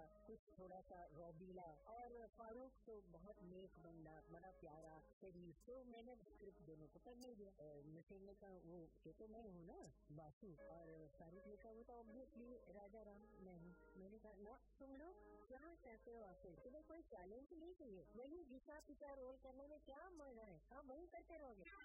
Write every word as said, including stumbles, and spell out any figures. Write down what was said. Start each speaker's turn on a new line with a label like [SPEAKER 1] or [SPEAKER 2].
[SPEAKER 1] कुछ थोड़ा सा रौबीला, और फारूक तो बहुत नेक बंदा, बड़ा प्यारा शरीफ। तो मैंने स्क्रिप्ट दोनों को पढ़ने दिया। नसीम ने कहा वो ये तो मैं हूँ ना बासु, और फारूक ने कहा वो तो ऑब्वियसली राजा राम मैं हूँ। मैंने कहा ना तुम लोग क्या चाहते हो, आखिर तुम्हें कोई चैलेंज नहीं चाहिए, वही घिसा पिटा रोल करने में क्या मजा है, हाँ वही करते रहोगे।